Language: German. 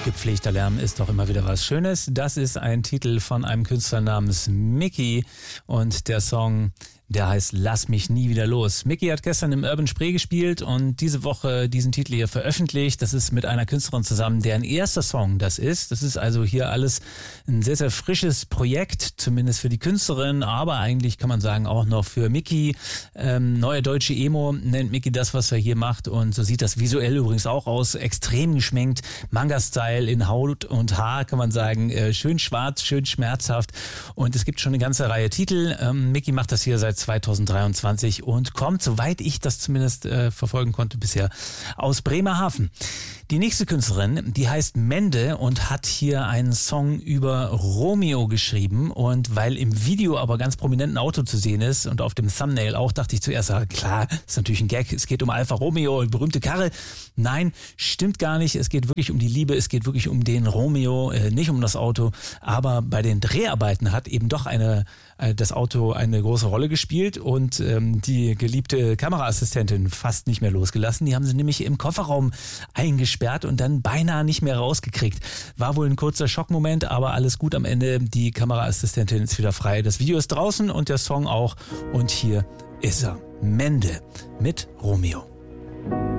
Gepflegter Lärm ist doch immer wieder was Schönes. Das ist ein Titel von einem Künstler namens Mickey und der Song, der heißt Lass mich nie wieder los. Mickey hat gestern im Urban Spree gespielt und diese Woche diesen Titel hier veröffentlicht. Das ist mit einer Künstlerin zusammen, deren erster Song das ist. Das ist also hier alles ein sehr, sehr frisches Projekt, zumindest für die Künstlerin, aber eigentlich kann man sagen auch noch für Mickey. Neue deutsche Emo nennt Mickey das, was er hier macht, und so sieht das visuell übrigens auch aus. Extrem geschminkt, Manga-Style in Haut und Haar, kann man sagen. Schön schwarz, schön schmerzhaft, und es gibt schon eine ganze Reihe Titel. Mickey macht das hier seit 2023 und kommt, soweit ich das zumindest verfolgen konnte bisher, aus Bremerhaven. Die nächste Künstlerin, die heißt Mende und hat hier einen Song über Romeo geschrieben, und weil im Video aber ganz prominent ein Auto zu sehen ist und auf dem Thumbnail auch, dachte ich zuerst, klar, ist natürlich ein Gag, es geht um Alfa Romeo, eine berühmte Karre. Nein, stimmt gar nicht, es geht wirklich um die Liebe, es geht wirklich um den Romeo, nicht um das Auto, aber bei den Dreharbeiten hat eben doch das Auto eine große Rolle gespielt und die geliebte Kameraassistentin fast nicht mehr losgelassen. Die haben sie nämlich im Kofferraum eingesperrt und dann beinahe nicht mehr rausgekriegt. War wohl ein kurzer Schockmoment, aber alles gut am Ende. Die Kameraassistentin ist wieder frei. Das Video ist draußen und der Song auch. Und hier ist er. Mende mit Romeo.